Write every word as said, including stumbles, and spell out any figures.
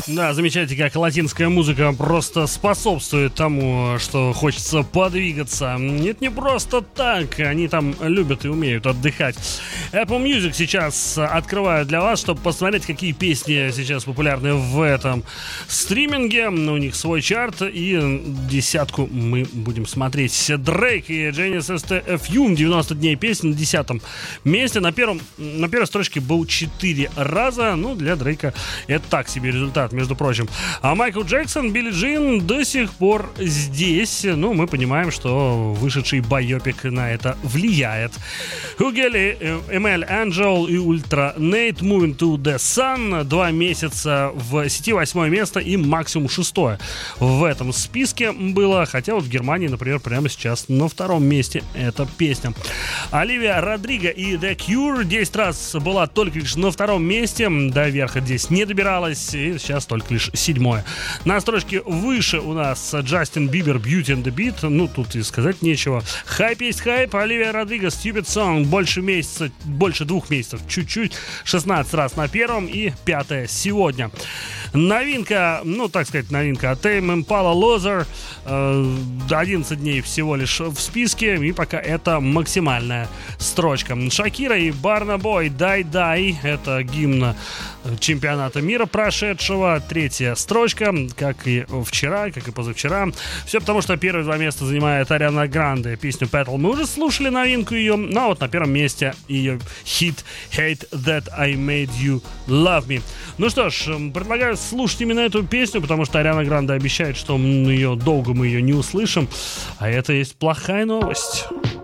Да, замечайте, как латинская музыка просто способствует тому, что хочется подвигаться. Нет, не просто так, они там любят и умеют отдыхать. Apple Music сейчас открывают для вас, чтобы посмотреть, какие песни сейчас популярны в этом стриминге. У них свой чарт, и десятку мы будем смотреть. Дрейк и Genesis Fume, девяносто дней песни на десятом месте. На первом, на первой строчке был четыре раза. Ну, для Дрейка это так себе результат, между прочим. А Майкл Джексон, Билли Джин до сих пор здесь. Ну, мы понимаем, что вышедший байопик на это влияет. Хугели, Эмель Анджел и Ультра Нейт, Moving to the Sun. Два месяца в сети, восьмое место и максимум шестое в этом списке было. Хотя вот в Германии, например, прямо сейчас на втором месте эта песня. Оливия Родриго и The Cure десять раз была только лишь на втором месте. До верха здесь не добиралась. И сейчас только лишь седьмое. На строчке выше у нас Джастин Бибер, Beauty and the Beat. Ну, тут и сказать нечего. Хайп есть хайп. Оливия Родриго, Stupid Song. Больше месяца, больше двух месяцев. Чуть-чуть. шестнадцать раз на первом и пятое сегодня. Новинка, ну, так сказать, новинка. Tame Impala Loser. одиннадцать дней всего лишь в списке. И пока это максимальная строчка. Шакира и Барна Бой, Дай Дай. Это гимн чемпионата мира прошедшего. Третья строчка, как и вчера, как и позавчера. Все потому, что первые два места занимает Ариана Гранде. Песню Petal мы уже слушали, новинку ее. Ну а вот на первом месте ее хит Hate That I Made You Love Me. Ну что ж, предлагаю слушать именно эту песню, потому что Ариана Гранде обещает, что ее долго мы ее не услышим. А это есть плохая новость.